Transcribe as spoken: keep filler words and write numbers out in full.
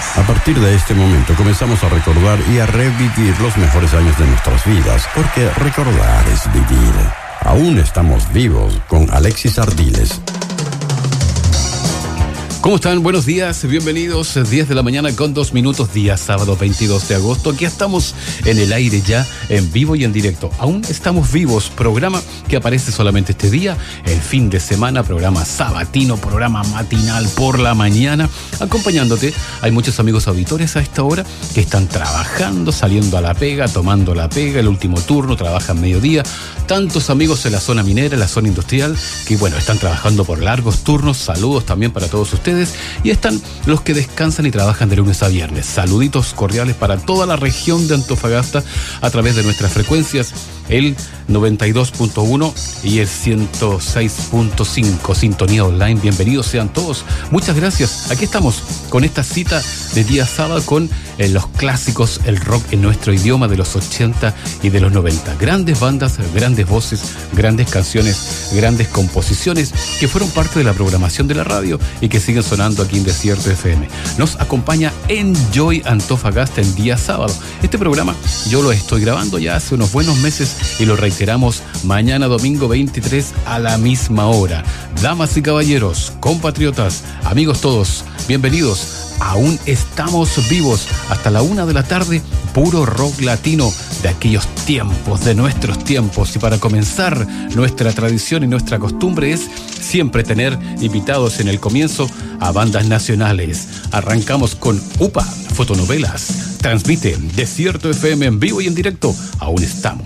A partir de este momento comenzamos a recordar y a revivir los mejores años de nuestras vidas, porque recordar es vivir. Aún estamos vivos con Alexis Ardiles. ¿Cómo están? Buenos días, bienvenidos. diez de la mañana con dos minutos, día sábado veintidós de agosto. Aquí estamos en el aire ya, en vivo y en directo. Aún estamos vivos, programa que aparece solamente este día, el fin de semana, programa sabatino, programa matinal por la mañana, acompañándote. Hay muchos amigos auditores a esta hora que están trabajando, saliendo a la pega, tomando la pega, el último turno, trabajan mediodía. Tantos amigos en la zona minera, en la zona industrial, que bueno, están trabajando por largos turnos. Saludos también para todos ustedes. Y están los que descansan y trabajan de lunes a viernes. Saluditos cordiales para toda la región de Antofagasta a través de nuestras frecuencias, el noventa y dos punto uno y el ciento seis punto cinco, sintonía online. Bienvenidos sean todos, muchas gracias. Aquí estamos con esta cita de día sábado con eh, los clásicos, el rock en nuestro idioma de los ochenta y de los noventa. Grandes bandas, grandes voces, grandes canciones, grandes composiciones que fueron parte de la programación de la radio y que siguen sonando aquí en Desierto F M. Nos acompaña Enjoy Antofagasta en día sábado. Este programa yo lo estoy grabando ya hace unos buenos meses y lo reiteramos mañana domingo veintitrés a la misma hora. Damas y caballeros, compatriotas, amigos todos, bienvenidos. Aún estamos vivos hasta la una de la tarde, puro rock latino de aquellos tiempos, de nuestros tiempos. Y para comenzar, nuestra tradición y nuestra costumbre es siempre tener invitados en el comienzo a bandas nacionales. Arrancamos con U P A, fotonovelas. Transmite Desierto F M en vivo y en directo. Aún estamos.